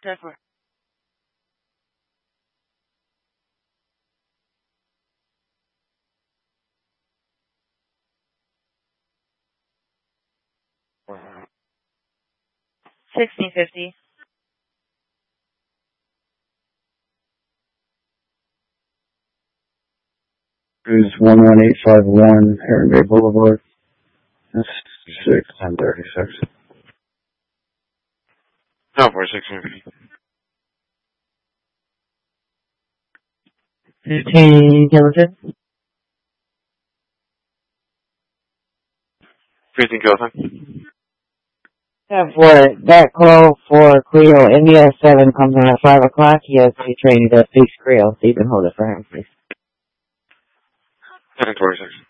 10-4. $16.50. Cruise 11851, Heron Bay Boulevard. That's 1036. No, for 1650. 15 Kiloton. 15 Kiloton. Yeah, for that call for Creole, India 7 comes in at 5 o'clock. He has to be trained at Big Creole, so you can hold it for him, please. 1046.